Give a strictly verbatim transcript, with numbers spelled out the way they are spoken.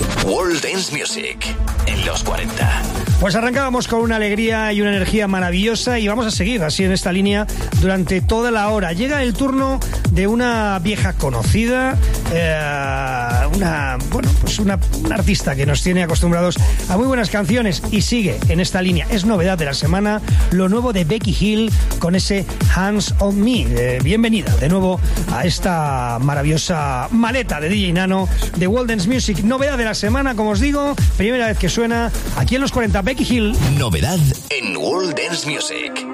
World Dance Music en los cuarenta. Pues arrancábamos con una alegría y una energía maravillosa y vamos a seguir así en esta línea durante toda la hora. Llega el turno de una vieja conocida, eh, una, bueno, pues una, una artista que nos tiene acostumbrados a muy buenas canciones y sigue en esta línea. Es novedad de la semana, lo nuevo de Becky Hill con ese Hands on Me. Eh, bienvenida de nuevo a esta maravillosa maleta de D J Nano de World Dance Music. Novedad de la semana, como os digo, primera vez que suena aquí en los cuarenta, Becky Hill. Novedad en World Dance Music.